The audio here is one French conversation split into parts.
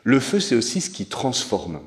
Le feu, c'est aussi ce qui transforme.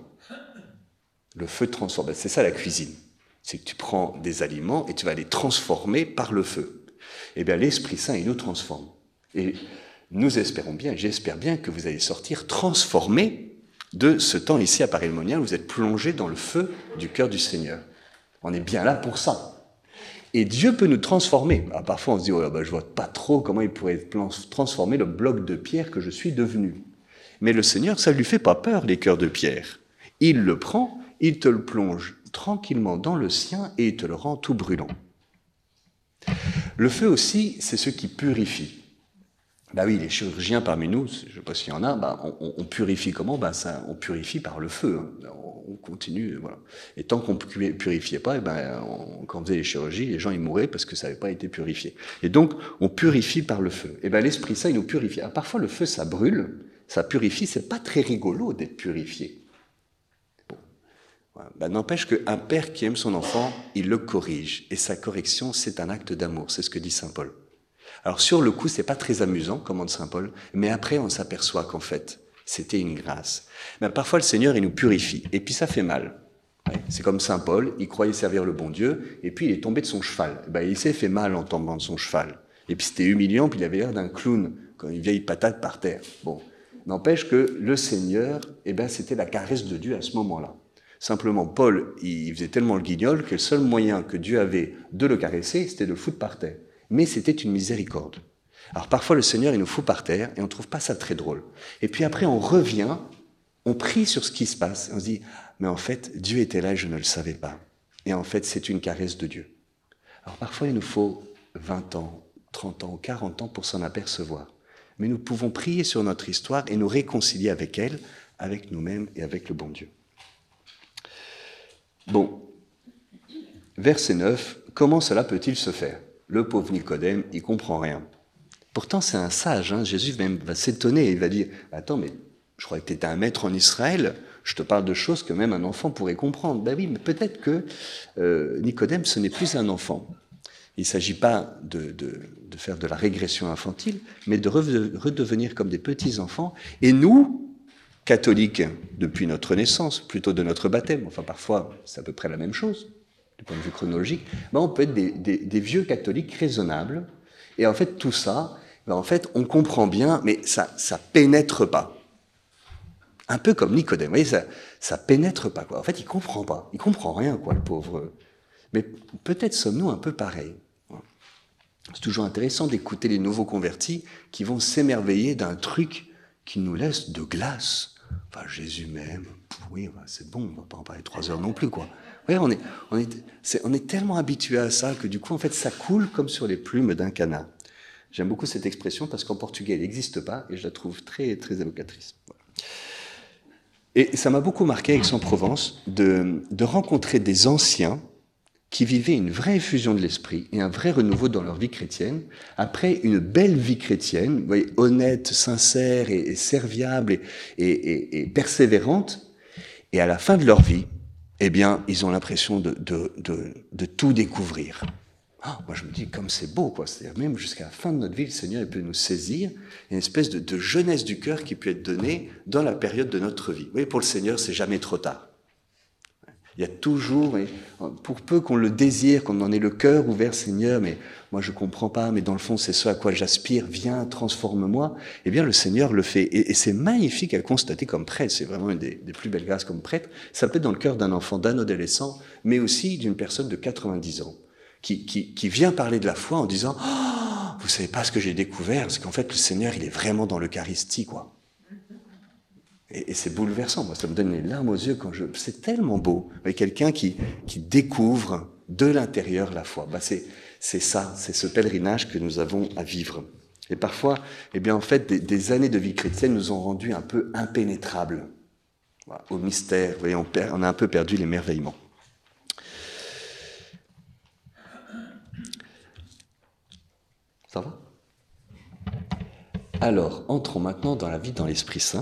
Le feu transforme. C'est ça la cuisine. C'est que tu prends des aliments et tu vas les transformer par le feu. Eh bien, l'Esprit Saint, il nous transforme. Et nous espérons bien, j'espère bien que vous allez sortir transformés de ce temps ici à Paray-le-Monial. Vous êtes plongés dans le feu du cœur du Seigneur. On est bien là pour ça. Et Dieu peut nous transformer. Alors, parfois, on se dit, oh, je ne vois pas trop comment il pourrait transformer le bloc de pierre que je suis devenu. Mais le Seigneur, ça ne lui fait pas peur, les cœurs de pierre. Il le prend, il te le plonge tranquillement dans le sien et il te le rend tout brûlant. Le feu aussi, c'est ce qui purifie. Ben oui, les chirurgiens parmi nous, je ne sais pas s'il y en a, on purifie comment? On purifie par le feu. On continue, voilà. Et tant qu'on ne purifiait pas, quand on faisait les chirurgies, les gens ils mouraient parce que ça n'avait pas été purifié. Et donc, on purifie par le feu. Et l'Esprit Saint, il nous purifie. Alors, parfois, le feu, ça brûle, ça purifie. C'est pas très rigolo d'être purifié. Bon. Voilà. N'empêche qu'un père qui aime son enfant, il le corrige. Et sa correction, c'est un acte d'amour. C'est ce que dit saint Paul. Alors sur le coup, c'est pas très amusant, commande saint Paul, mais après on s'aperçoit qu'en fait, c'était une grâce. Parfois le Seigneur, il nous purifie, et puis ça fait mal. Ouais, c'est comme saint Paul, il croyait servir le bon Dieu, et puis il est tombé de son cheval. Il s'est fait mal en tombant de son cheval. Et puis c'était humiliant, puis il avait l'air d'un clown, comme une vieille patate par terre. Bon, n'empêche que le Seigneur, c'était la caresse de Dieu à ce moment-là. Simplement, Paul, il faisait tellement le guignol que le seul moyen que Dieu avait de le caresser, c'était de le foutre par terre. Mais c'était une miséricorde. Alors parfois le Seigneur il nous fout par terre et on ne trouve pas ça très drôle. Et puis après on revient, on prie sur ce qui se passe, on se dit mais en fait Dieu était là et je ne le savais pas. Et en fait c'est une caresse de Dieu. Alors parfois il nous faut 20 ans, 30 ans, 40 ans pour s'en apercevoir. Mais nous pouvons prier sur notre histoire et nous réconcilier avec elle, avec nous-mêmes et avec le bon Dieu. Bon, verset 9, comment cela peut-il se faire ? Le pauvre Nicodème, il comprend rien. Pourtant, c'est un sage. Jésus même va s'étonner. Il va dire, attends, mais je croyais que tu étais un maître en Israël. Je te parle de choses que même un enfant pourrait comprendre. Oui, mais peut-être que Nicodème, ce n'est plus un enfant. Il ne s'agit pas de faire de la régression infantile, mais de redevenir comme des petits-enfants. Et nous, catholiques, depuis notre naissance, plutôt de notre baptême, enfin parfois c'est à peu près la même chose, du point de vue chronologique, on peut être des vieux catholiques raisonnables. Et en fait, tout ça, en fait, on comprend bien, mais ça pénètre pas. Un peu comme Nicodème, vous voyez, ça pénètre pas, quoi. En fait, il comprend pas, il comprend rien, quoi, le pauvre. Mais peut-être sommes-nous un peu pareils. C'est toujours intéressant d'écouter les nouveaux convertis qui vont s'émerveiller d'un truc qui nous laisse de glace. Enfin, Jésus même, oui, c'est bon, on va pas en parler 3 heures non plus, quoi. Oui, on est tellement habitué à ça que du coup, en fait, ça coule comme sur les plumes d'un canard. J'aime beaucoup cette expression parce qu'en portugais, elle n'existe pas et je la trouve très, très évocatrice. Voilà. Et ça m'a beaucoup marqué, Aix-en-Provence, de rencontrer des anciens qui vivaient une vraie effusion de l'esprit et un vrai renouveau dans leur vie chrétienne, après une belle vie chrétienne, vous voyez, honnête, sincère et serviable et persévérante, et à la fin de leur vie, eh bien, ils ont l'impression de tout découvrir. Moi, je me dis, comme c'est beau, quoi. C'est-à-dire, même jusqu'à la fin de notre vie, le Seigneur il peut nous saisir, une espèce de jeunesse du cœur qui peut être donnée dans la période de notre vie. Vous voyez, pour le Seigneur, c'est jamais trop tard. Il y a toujours, pour peu qu'on le désire, qu'on en ait le cœur ouvert, Seigneur, mais moi je comprends pas, mais dans le fond c'est ce à quoi j'aspire, viens, transforme-moi, eh bien le Seigneur le fait. Et c'est magnifique à constater comme prêtre, c'est vraiment une des plus belles grâces comme prêtre, ça peut être dans le cœur d'un enfant, d'un adolescent, mais aussi d'une personne de 90 ans, qui vient parler de la foi en disant « Oh, vous savez pas ce que j'ai découvert, parce qu'en fait le Seigneur il est vraiment dans l'Eucharistie, quoi ». Et c'est bouleversant, moi ça me donne les larmes aux yeux quand c'est tellement beau, avec quelqu'un qui découvre de l'intérieur la foi. C'est ça, c'est ce pèlerinage que nous avons à vivre. Et parfois, eh bien en fait, des années de vie chrétienne nous ont rendus un peu impénétrables au mystère. Vous voyez, on a un peu perdu l'émerveillement. Ça va ? Alors, entrons maintenant dans la vie dans l'Esprit Saint,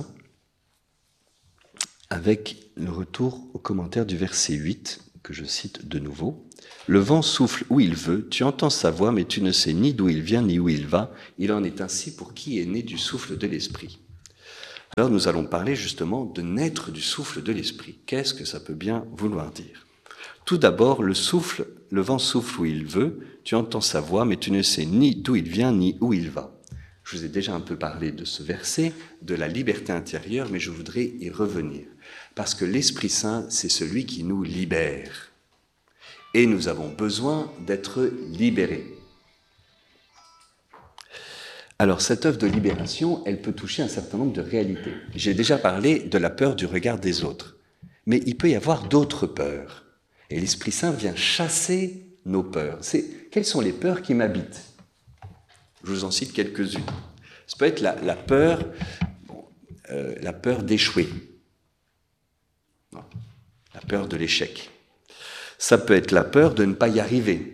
avec le retour au commentaire du verset 8, que je cite de nouveau. « Le vent souffle où il veut, tu entends sa voix, mais tu ne sais ni d'où il vient ni où il va. Il en est ainsi pour qui est né du souffle de l'Esprit. » Alors nous allons parler justement de naître du souffle de l'esprit. Qu'est-ce que ça peut bien vouloir dire? Tout d'abord, le vent souffle où il veut, tu entends sa voix, mais tu ne sais ni d'où il vient ni où il va. Je vous ai déjà un peu parlé de ce verset, de la liberté intérieure, mais je voudrais y revenir. Parce que l'Esprit Saint, c'est celui qui nous libère. Et nous avons besoin d'être libérés. Alors, cette œuvre de libération, elle peut toucher un certain nombre de réalités. J'ai déjà parlé de la peur du regard des autres. Mais il peut y avoir d'autres peurs. Et l'Esprit Saint vient chasser nos peurs. Quelles sont les peurs qui m'habitent? Je vous en cite quelques-unes. Ça peut être la peur d'échouer. La peur de l'échec. Ça peut être la peur de ne pas y arriver.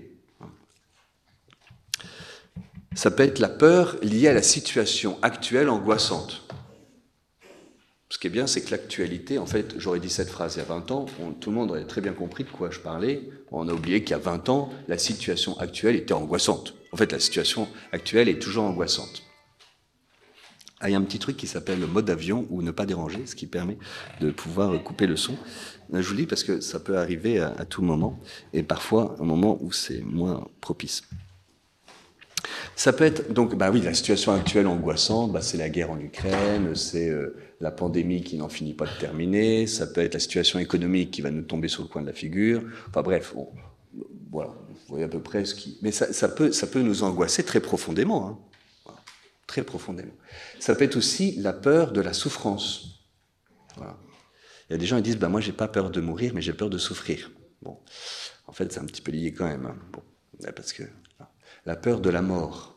Ça peut être la peur liée à la situation actuelle angoissante. Ce qui est bien, c'est que l'actualité, en fait, j'aurais dit cette phrase il y a 20 ans, tout le monde aurait très bien compris de quoi je parlais. On a oublié qu'il y a 20 ans, la situation actuelle était angoissante. En fait, la situation actuelle est toujours angoissante. Ah, il y a un petit truc qui s'appelle le mode avion ou ne pas déranger, ce qui permet de pouvoir couper le son. Je vous le dis parce que ça peut arriver à tout moment, et parfois un moment où c'est moins propice. Ça peut être, donc, la situation actuelle angoissante, c'est la guerre en Ukraine, c'est la pandémie qui n'en finit pas de terminer, ça peut être la situation économique qui va nous tomber sur le coin de la figure, enfin bref, voilà, vous voyez à peu près ce qui... Mais ça peut nous angoisser très profondément, hein. Voilà, très profondément. Ça peut être aussi la peur de la souffrance. Voilà. Il y a des gens qui disent, moi j'ai pas peur de mourir, mais j'ai peur de souffrir. Bon, en fait c'est un petit peu lié quand même, hein. Bon, parce que... La peur de la mort.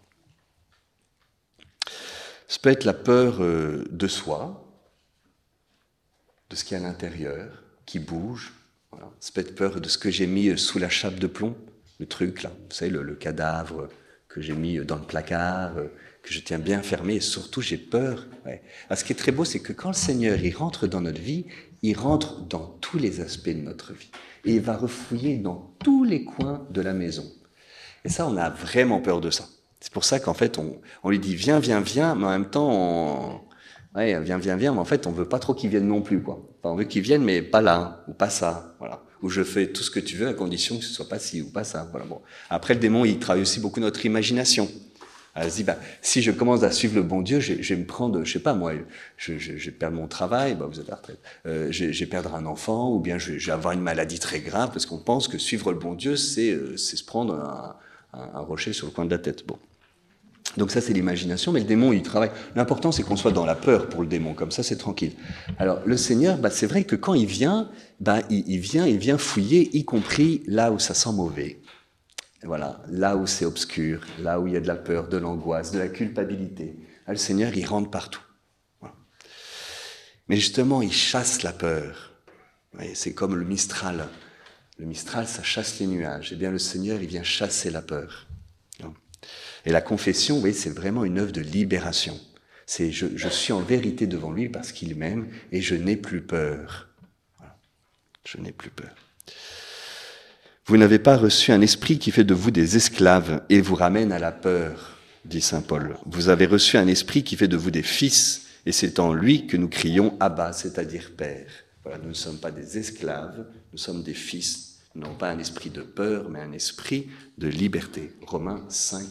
Ça peut être la peur de soi, de ce qu'il y a à l'intérieur, qui bouge. Voilà. Ça peut être peur de ce que j'ai mis sous la chape de plomb, le truc là, vous savez, le cadavre que j'ai mis dans le placard, que je tiens bien fermé, et surtout j'ai peur. Ouais. Alors, ce qui est très beau, c'est que quand le Seigneur il rentre dans notre vie, il rentre dans tous les aspects de notre vie. Et il va refouiller dans tous les coins de la maison. Et ça, on a vraiment peur de ça. C'est pour ça qu'en fait, on lui dit viens, viens, viens, mais en même temps, viens, viens, viens, mais en fait, on veut pas trop qu'il vienne non plus, quoi. Enfin, on veut qu'il vienne, mais pas là, ou pas ça, voilà. Ou je fais tout ce que tu veux à condition que ce soit pas ci ou pas ça, voilà. Bon. Après, le démon, il travaille aussi beaucoup notre imagination. Elle se dit, si je commence à suivre le bon Dieu, je vais me prendre, je sais pas moi, je vais perdre mon travail, vous êtes à la retraite, je vais perdre un enfant, ou bien je vais avoir une maladie très grave, parce qu'on pense que suivre le bon Dieu, c'est se prendre un rocher sur le coin de la tête. Bon. Donc ça, c'est l'imagination, mais le démon, il travaille. L'important, c'est qu'on soit dans la peur pour le démon, comme ça, c'est tranquille. Alors, le Seigneur, c'est vrai que quand il vient, il vient fouiller, y compris là où ça sent mauvais. Voilà, là où c'est obscur, là où il y a de la peur, de l'angoisse, de la culpabilité. Là, le Seigneur, il rentre partout. Voilà. Mais justement, il chasse la peur. C'est comme le Mistral. Le Mistral, ça chasse les nuages. Eh bien, le Seigneur, il vient chasser la peur. Et la confession, vous voyez, c'est vraiment une œuvre de libération. C'est je suis en vérité devant lui parce qu'il m'aime et je n'ai plus peur. Voilà. Je n'ai plus peur. Vous n'avez pas reçu un esprit qui fait de vous des esclaves et vous ramène à la peur, dit saint Paul. Vous avez reçu un esprit qui fait de vous des fils et c'est en lui que nous crions Abba, c'est-à-dire Père. Voilà, nous ne sommes pas des esclaves, nous sommes des fils. Nous n'avons pas un esprit de peur, mais un esprit de liberté. Romains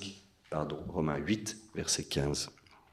8, verset 15.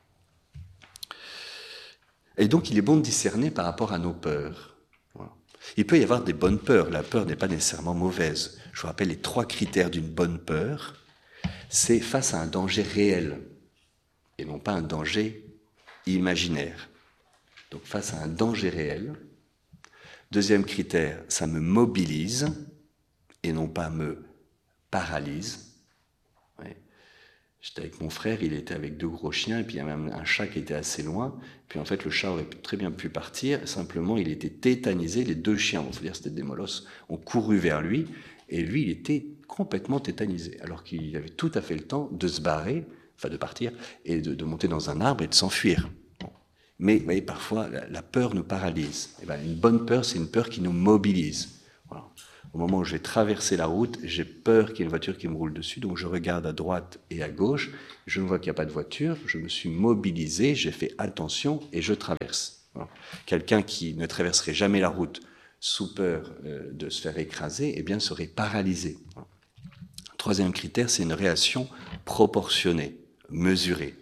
Et donc, il est bon de discerner par rapport à nos peurs. Voilà. Il peut y avoir des bonnes peurs. La peur n'est pas nécessairement mauvaise. Je vous rappelle les 3 critères d'une bonne peur. C'est face à un danger réel et non pas un danger imaginaire. Donc, face à un danger réel. Deuxième critère, ça me mobilise et non pas me paralyse. Ouais. J'étais avec mon frère, il était avec 2 gros chiens, et puis il y avait même un chat qui était assez loin. Puis en fait, le chat aurait très bien pu partir, simplement il était tétanisé. Les 2 chiens, on peut dire c'était des molosses, ont couru vers lui, et lui, il était complètement tétanisé, alors qu'il avait tout à fait le temps de se barrer, enfin de partir, et de monter dans un arbre et de s'enfuir. Mais vous voyez, parfois, la peur nous paralyse. Et une bonne peur, c'est une peur qui nous mobilise. Voilà. Au moment où je vais traverser la route, j'ai peur qu'il y ait une voiture qui me roule dessus, donc je regarde à droite et à gauche, je ne vois qu'il n'y a pas de voiture, je me suis mobilisé, j'ai fait attention et je traverse. Voilà. Quelqu'un qui ne traverserait jamais la route sous peur de se faire écraser, eh bien serait paralysé. Voilà. Troisième critère, c'est une réaction proportionnée, mesurée.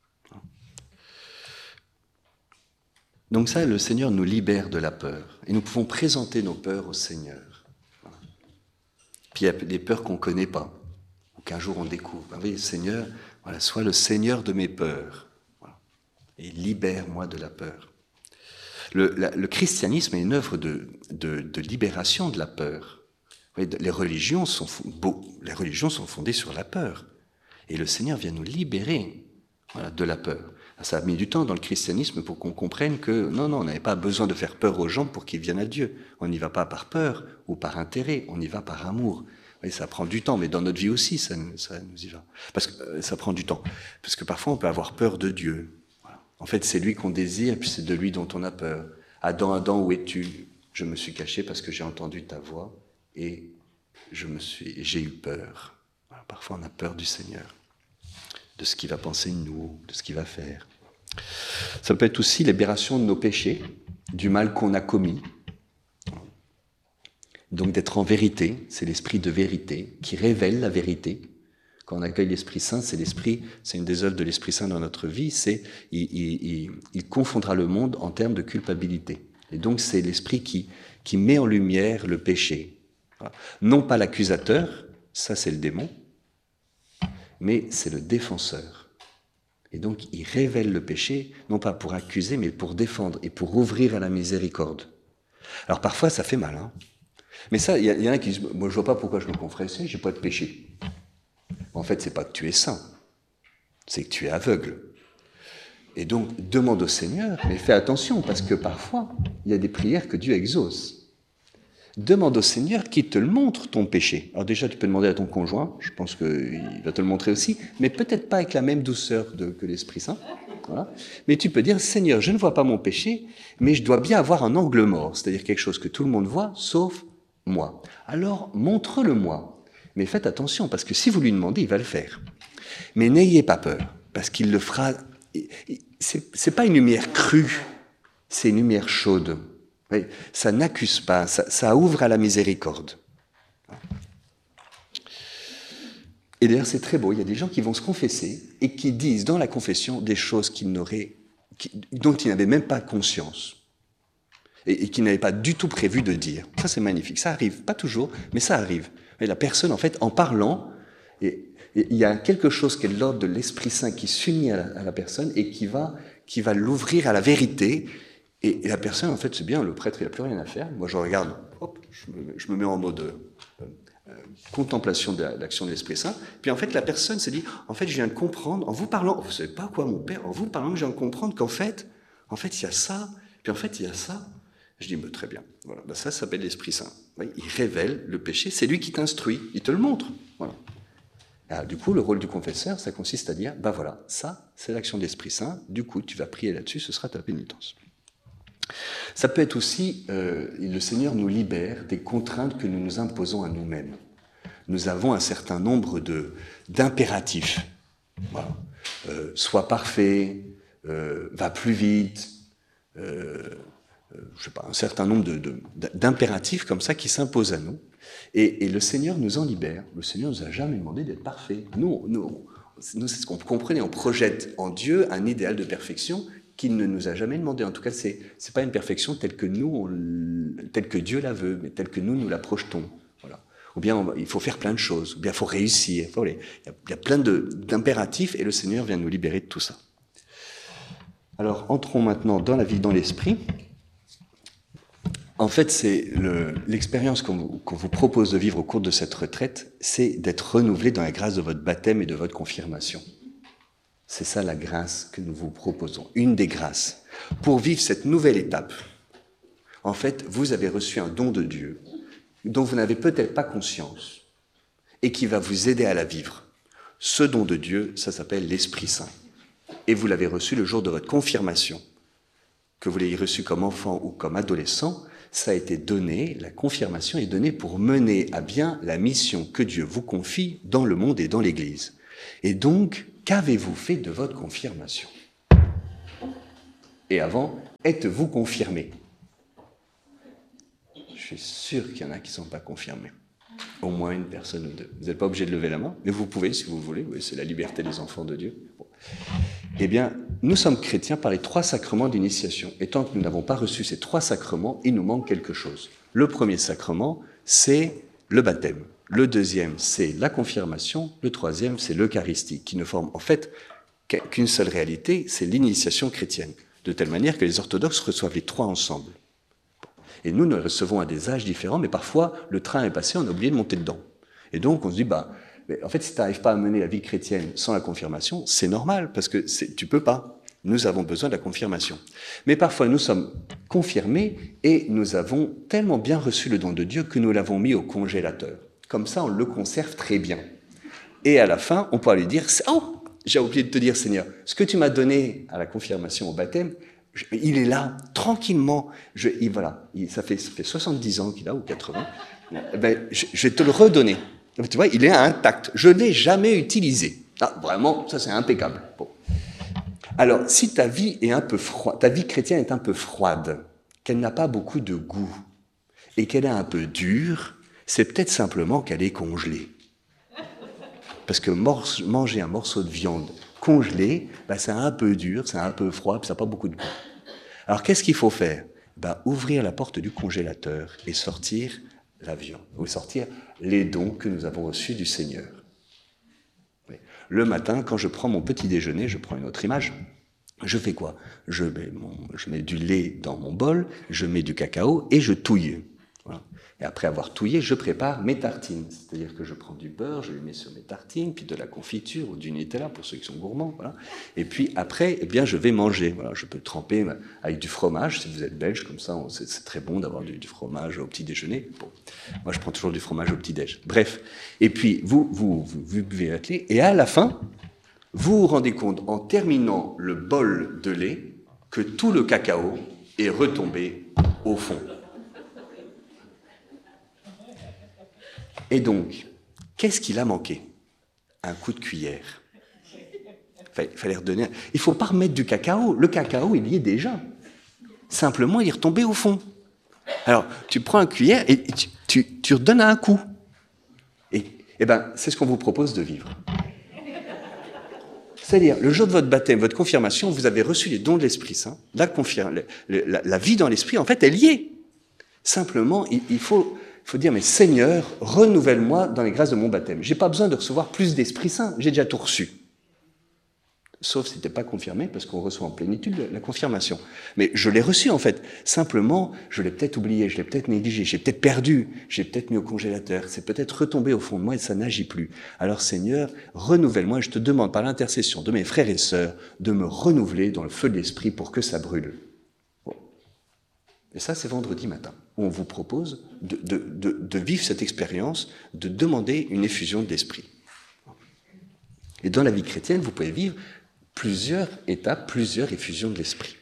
Donc ça, le Seigneur nous libère de la peur. Et nous pouvons présenter nos peurs au Seigneur. Voilà. Puis il y a des peurs qu'on ne connaît pas, ou qu'un jour on découvre. Vous voyez, Seigneur, voilà, sois le Seigneur de mes peurs. Voilà. Et libère-moi de la peur. Le christianisme est une œuvre de libération de la peur. Vous voyez, les religions sont fondées sur la peur. Et le Seigneur vient nous libérer, voilà, de la peur. Ça a mis du temps dans le christianisme pour qu'on comprenne que non, on n'avait pas besoin de faire peur aux gens pour qu'ils viennent à Dieu. On n'y va pas par peur ou par intérêt, on y va par amour. Et ça prend du temps, mais dans notre vie aussi, ça nous y va. Parce que ça prend du temps. Parce que parfois, on peut avoir peur de Dieu. Voilà. En fait, c'est lui qu'on désire, puis c'est de lui dont on a peur. Adam, où es-tu? Je me suis caché parce que j'ai entendu ta voix et j'ai eu peur. Voilà. Parfois, on a peur du Seigneur, de ce qu'il va penser de nous, de ce qu'il va faire. Ça peut être aussi libération de nos péchés, du mal qu'on a commis. Donc d'être en vérité, c'est l'esprit de vérité qui révèle la vérité. Quand on accueille l'Esprit Saint, c'est une des œuvres de l'Esprit Saint dans notre vie, il confondra le monde en termes de culpabilité. Et donc c'est l'Esprit qui met en lumière le péché. Voilà. Non pas l'accusateur, ça c'est le démon, mais c'est le défenseur. Et donc, il révèle le péché, non pas pour accuser, mais pour défendre et pour ouvrir à la miséricorde. Alors parfois, ça fait mal, hein. Mais ça, il y en a qui disent, moi je vois pas pourquoi je me confesser, j'ai pas de péché. En fait, c'est pas que tu es saint, c'est que tu es aveugle. Et donc, demande au Seigneur, mais fais attention, parce que parfois, il y a des prières que Dieu exauce. Demande au Seigneur qu'il te le montre, ton péché. Alors déjà, tu peux demander à ton conjoint, je pense qu'il va te le montrer aussi, mais peut-être pas avec la même douceur que l'Esprit Saint. Voilà. Mais tu peux dire, Seigneur, je ne vois pas mon péché, mais je dois bien avoir un angle mort, c'est-à-dire quelque chose que tout le monde voit, sauf moi. Alors, montre-le-moi. Mais faites attention, parce que si vous lui demandez, il va le faire. Mais n'ayez pas peur, parce qu'il le fera. C'est pas une lumière crue, c'est une lumière chaude. Oui, ça n'accuse pas, ça ouvre à la miséricorde. Et d'ailleurs, c'est très beau, il y a des gens qui vont se confesser et qui disent dans la confession des choses dont ils n'avaient même pas conscience et qu'ils n'avaient pas du tout prévu de dire. Ça, c'est magnifique. Ça arrive, pas toujours, mais ça arrive. Et la personne, en fait, en parlant, et il y a quelque chose qui est de l'ordre de l'Esprit Saint qui s'unit à la personne et qui va l'ouvrir à la vérité. Et la personne, en fait, c'est bien, le prêtre, il n'a plus rien à faire. Moi, je regarde, hop, je me mets en mode contemplation de l'action de l'Esprit Saint. Puis, en fait, la personne se dit, en fait, je viens de comprendre, en vous parlant, vous ne savez pas quoi, mon père, en vous parlant, je viens de comprendre qu'en fait, il y a ça, puis en fait, il y a ça. Je dis, très bien. Voilà, ça s'appelle l'Esprit Saint. Oui, il révèle le péché, c'est lui qui t'instruit, il te le montre. Voilà. Alors, du coup, le rôle du confesseur, ça consiste à dire, voilà, ça, c'est l'action de l'Esprit Saint, du coup, tu vas prier là-dessus, ce sera ta pénitence. Ça peut être aussi, le Seigneur nous libère des contraintes que nous nous imposons à nous-mêmes. Nous avons un certain nombre d'impératifs. Voilà. Sois parfait, va plus vite, je sais pas, un certain nombre d'impératifs comme ça qui s'imposent à nous. Et le Seigneur nous en libère. Le Seigneur ne nous a jamais demandé d'être parfait. Nous, c'est ce qu'on comprenait, on projette en Dieu un idéal de perfection qu'il ne nous a jamais demandé. En tout cas, c'est pas une perfection telle que Dieu la veut, mais telle que nous la projetons. Voilà. Ou bien il faut faire plein de choses, ou bien il faut réussir. Il y a plein d'impératifs et le Seigneur vient nous libérer de tout ça. Alors, entrons maintenant dans la vie dans l'esprit. En fait, c'est l'expérience qu'on vous propose de vivre au cours de cette retraite, c'est d'être renouvelé dans la grâce de votre baptême et de votre confirmation. C'est ça la grâce que nous vous proposons, une des grâces. Pour vivre cette nouvelle étape, en fait, vous avez reçu un don de Dieu dont vous n'avez peut-être pas conscience et qui va vous aider à la vivre. Ce don de Dieu, ça s'appelle l'Esprit Saint. Et vous l'avez reçu le jour de votre confirmation. que vous l'ayez reçu comme enfant ou comme adolescent, ça a été donné, la confirmation est donnée pour mener à bien la mission que Dieu vous confie dans le monde et dans l'Église. Et donc, qu'avez-vous fait de votre confirmation? Et avant, êtes-vous confirmé? Je suis sûr qu'il y en a qui ne sont pas confirmés. Au moins une personne ou deux. Vous n'êtes pas obligé de lever la main, mais vous pouvez si vous voulez. Oui, c'est la liberté des enfants de Dieu. Bon. Eh bien, nous sommes chrétiens par les 3 sacrements d'initiation. Et tant que nous n'avons pas reçu ces 3 sacrements, il nous manque quelque chose. Le premier sacrement, c'est le baptême. Le deuxième, c'est la confirmation. Le troisième, c'est l'Eucharistie, qui ne forme en fait qu'une seule réalité, c'est l'initiation chrétienne. De telle manière que les orthodoxes reçoivent les 3 ensemble. Et nous recevons à des âges différents, mais parfois, le train est passé, on a oublié de monter dedans. Et donc, on se dit, mais en fait, si tu n'arrives pas à mener la vie chrétienne sans la confirmation, c'est normal, parce que tu peux pas. Nous avons besoin de la confirmation. Mais parfois, nous sommes confirmés et nous avons tellement bien reçu le don de Dieu que nous l'avons mis au congélateur. Comme ça, on le conserve très bien. Et à la fin, on pourra lui dire, oh, j'ai oublié de te dire, Seigneur, ce que tu m'as donné à la confirmation au baptême, il est là, tranquillement. Voilà, ça fait 70 ans qu'il a, ou 80. Je vais te le redonner. Tu vois, il est intact. Je ne l'ai jamais utilisé. Ah, vraiment, ça c'est impeccable. Bon. Alors, si ta vie est un peu froide, ta vie chrétienne est un peu froide, qu'elle n'a pas beaucoup de goût, et qu'elle est un peu dure, c'est peut-être simplement qu'elle est congelée. Parce que manger un morceau de viande congelé, c'est un peu dur, c'est un peu froid, puis ça n'a pas beaucoup de goût. Alors, qu'est-ce qu'il faut faire? Ouvrir la porte du congélateur et sortir la viande, ou sortir les dons que nous avons reçus du Seigneur. Oui. Le matin, quand je prends mon petit déjeuner, je prends une autre image, je fais quoi? Je mets du lait dans mon bol, je mets du cacao et je touille. Voilà. Et après avoir touillé, je prépare mes tartines. C'est-à-dire que je prends du beurre, je le mets sur mes tartines, puis de la confiture ou du Nutella pour ceux qui sont gourmands. Voilà. Et puis après, eh bien, je vais manger. Voilà. Je peux tremper avec du fromage, si vous êtes belge, comme ça, c'est très bon d'avoir du fromage au petit déjeuner. Bon. Moi, je prends toujours du fromage au petit déj. Bref. Et puis, vous buvez votre lait, et à la fin, vous vous rendez compte, en terminant le bol de lait, que tout le cacao est retombé au fond. Et donc, qu'est-ce qu'il a manqué? Un coup de cuillère. Il fallait redonner. Il ne faut pas remettre du cacao. Le cacao, il y est déjà. Simplement, il est retombé au fond. Alors, tu prends une cuillère et tu redonnes un coup. Et c'est ce qu'on vous propose de vivre. C'est-à-dire, le jour de votre baptême, votre confirmation, vous avez reçu les dons de l'Esprit Saint. La vie dans l'Esprit, en fait, elle y est. Simplement, il faut dire, mais Seigneur, renouvelle-moi dans les grâces de mon baptême. Je n'ai pas besoin de recevoir plus d'Esprit Saint, j'ai déjà tout reçu. Sauf si tu n'es pas confirmé, parce qu'on reçoit en plénitude la confirmation. Mais je l'ai reçu, en fait. Simplement, je l'ai peut-être oublié, je l'ai peut-être négligé, j'ai peut-être perdu, j'ai peut-être mis au congélateur, c'est peut-être retombé au fond de moi et ça n'agit plus. Alors Seigneur, renouvelle-moi et je te demande par l'intercession de mes frères et sœurs de me renouveler dans le feu de l'Esprit pour que ça brûle. Bon. Et ça, c'est vendredi matin, où on vous propose de vivre cette expérience, de demander une effusion de l'Esprit. Et dans la vie chrétienne, vous pouvez vivre plusieurs étapes, plusieurs effusions de l'Esprit.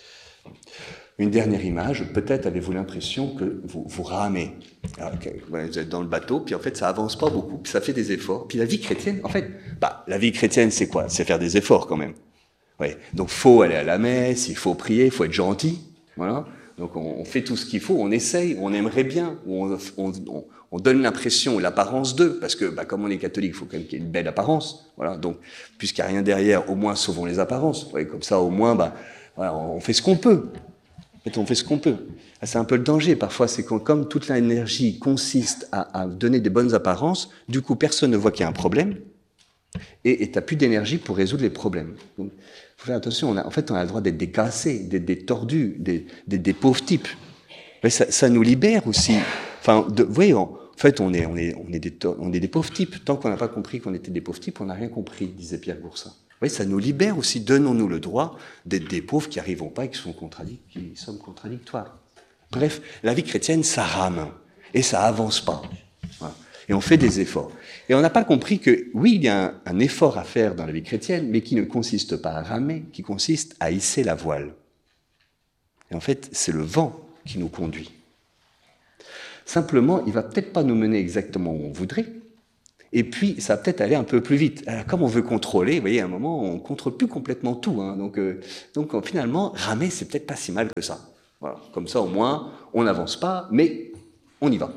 Une dernière image, peut-être avez-vous l'impression que vous ramez. Alors, vous êtes dans le bateau, puis en fait, ça avance pas beaucoup, puis ça fait des efforts. Puis la vie chrétienne, en fait, la vie chrétienne, c'est quoi? C'est faire des efforts quand même. Ouais. Donc, il faut aller à la messe, il faut prier, il faut être gentil. Voilà. Donc, on fait tout ce qu'il faut, on essaye, on aimerait bien, on donne l'impression, l'apparence d'eux, parce que comme on est catholique, il faut quand même qu'il y ait une belle apparence. Voilà. Donc, puisqu'il n'y a rien derrière, au moins sauvons les apparences. Ouais, comme ça, au moins, voilà, on fait ce qu'on peut. En fait, on fait ce qu'on peut. C'est un peu le danger. Parfois, c'est comme toute l'énergie consiste à donner des bonnes apparences, du coup, personne ne voit qu'il y a un problème, et tu n'as plus d'énergie pour résoudre les problèmes. Donc, il faut faire attention. On a le droit d'être des cassés, des tordus, des pauvres types. Mais ça nous libère aussi. Enfin, vous voyez, en fait, on est des pauvres types. Tant qu'on n'a pas compris qu'on était des pauvres types, on n'a rien compris, disait Pierre Goursin. Vous voyez, ça nous libère aussi. Donnons-nous le droit d'être des pauvres qui n'arrivons pas et qui sommes contradictoires. Bref, la vie chrétienne, ça rame. Et ça avance pas. Voilà. Et on fait des efforts. Et on n'a pas compris que, oui, il y a un effort à faire dans la vie chrétienne, mais qui ne consiste pas à ramer, qui consiste à hisser la voile. Et en fait, c'est le vent qui nous conduit. Simplement, il ne va peut-être pas nous mener exactement où on voudrait, et puis ça va peut-être aller un peu plus vite. Alors, comme on veut contrôler, vous voyez, à un moment, on ne contrôle plus complètement tout. Hein, donc finalement, ramer, c'est peut-être pas si mal que ça. Voilà. Comme ça, au moins, on n'avance pas, mais on y va.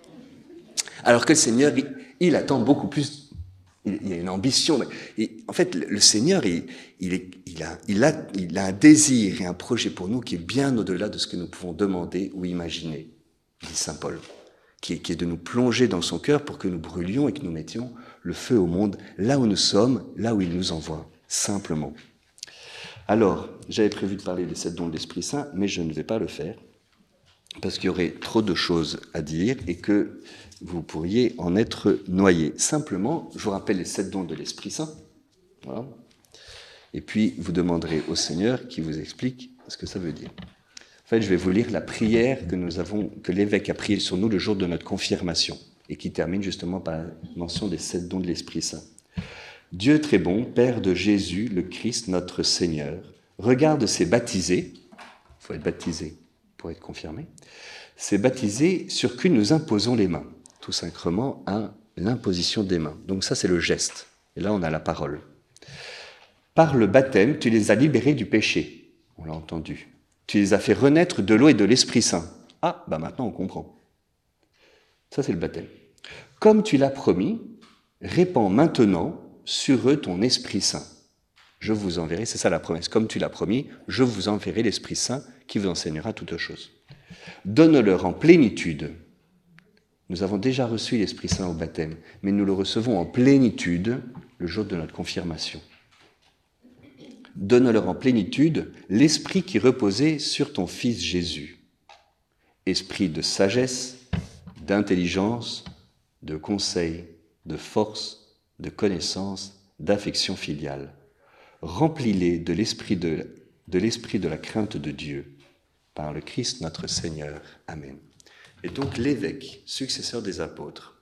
Alors que le Seigneur, il attend beaucoup plus. Il a une ambition. En fait, le Seigneur, il a un désir et un projet pour nous qui est bien au-delà de ce que nous pouvons demander ou imaginer, dit saint Paul, qui est de nous plonger dans son cœur pour que nous brûlions et que nous mettions le feu au monde, là où nous sommes, là où il nous envoie, simplement. Alors, j'avais prévu de parler des 7 dons de l'Esprit Saint, mais je ne vais pas le faire, parce qu'il y aurait trop de choses à dire et que vous pourriez en être noyé. Simplement, je vous rappelle les 7 dons de l'Esprit Saint. Voilà. Et puis, vous demanderez au Seigneur qui vous explique ce que ça veut dire. En fait, je vais vous lire la prière que l'évêque a priée sur nous le jour de notre confirmation et qui termine justement par la mention des 7 dons de l'Esprit Saint. Dieu très bon, Père de Jésus, le Christ, notre Seigneur, regarde ces baptisés, il faut être baptisé pour être confirmé, ces baptisés sur qui nous imposons les mains, tout simplement à l'imposition des mains. Donc ça, c'est le geste. Et là, on a la parole. Par le baptême, tu les as libérés du péché. On l'a entendu. Tu les as fait renaître de l'eau et de l'Esprit Saint. Ah, maintenant on comprend. Ça, c'est le baptême. Comme tu l'as promis, répands maintenant sur eux ton Esprit Saint. Je vous enverrai, c'est ça la promesse. Comme tu l'as promis, je vous enverrai l'Esprit Saint qui vous enseignera toutes choses. Donne-leur en plénitude. Nous avons déjà reçu l'Esprit Saint au baptême, mais nous le recevons en plénitude le jour de notre confirmation. Donne-leur en plénitude l'esprit qui reposait sur ton Fils Jésus. Esprit de sagesse, d'intelligence, de conseil, de force, de connaissance, d'affection filiale. Remplis-les de l'esprit de la crainte de Dieu, par le Christ notre Seigneur. Amen. Et donc l'évêque, successeur des apôtres,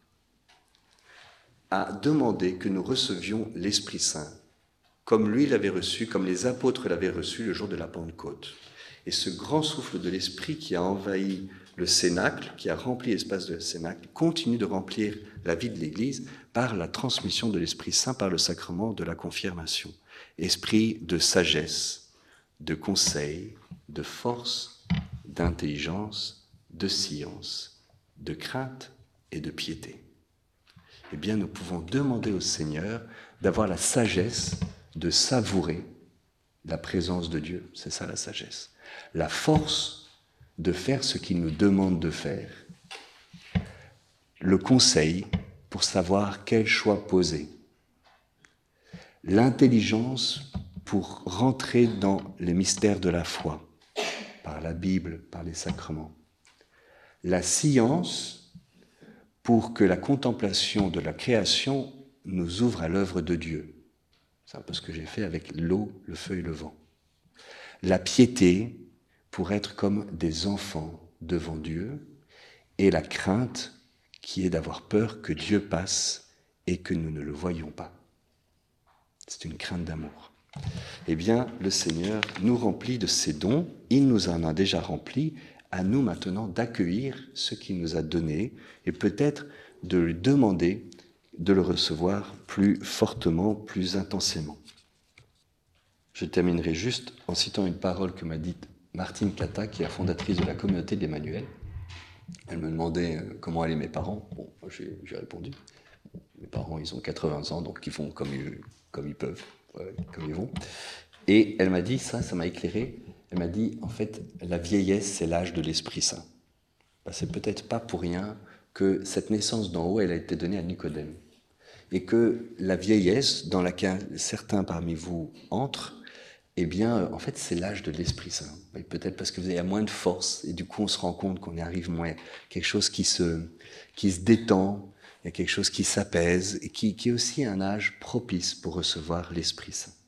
a demandé que nous recevions l'Esprit Saint, comme lui l'avait reçu, comme les apôtres l'avaient reçu le jour de la Pentecôte. Et ce grand souffle de l'Esprit qui a envahi le Cénacle, qui a rempli l'espace de Cénacle, continue de remplir la vie de l'Église par la transmission de l'Esprit Saint, par le sacrement de la confirmation. Esprit de sagesse, de conseil, de force, d'intelligence, de science, de crainte et de piété. Eh bien, nous pouvons demander au Seigneur d'avoir la sagesse de savourer la présence de Dieu, c'est ça la sagesse. La force de faire ce qu'il nous demande de faire. Le conseil pour savoir quel choix poser. L'intelligence pour rentrer dans les mystères de la foi, par la Bible, par les sacrements. La science pour que la contemplation de la création nous ouvre à l'œuvre de Dieu. C'est un peu ce que j'ai fait avec l'eau, le feu et le vent. La piété pour être comme des enfants devant Dieu, et la crainte qui est d'avoir peur que Dieu passe et que nous ne le voyions pas. C'est une crainte d'amour. Eh bien, le Seigneur nous remplit de ses dons, il nous en a déjà remplis, à nous maintenant d'accueillir ce qu'il nous a donné et peut-être de lui demander de le recevoir plus fortement, plus intensément. Je terminerai juste en citant une parole que m'a dite Martine Cata, qui est la fondatrice de la communauté de l'Emmanuel. Elle me demandait comment allaient mes parents. Bon, j'ai répondu. Mes parents, ils ont 80 ans, donc ils font comme ils peuvent, comme ils vont. Et elle m'a dit, ça m'a éclairé, elle m'a dit, en fait, la vieillesse, c'est l'âge de l'Esprit Saint. C'est peut-être pas pour rien que cette naissance d'en haut, elle a été donnée à Nicodème. Et que la vieillesse dans laquelle certains parmi vous entrent, eh bien, en fait, c'est l'âge de l'Esprit Saint. Et peut-être parce que vous avez moins de force, et du coup, on se rend compte qu'on y arrive moins. Quelque chose qui se détend, il y a quelque chose qui s'apaise, et qui est aussi un âge propice pour recevoir l'Esprit Saint.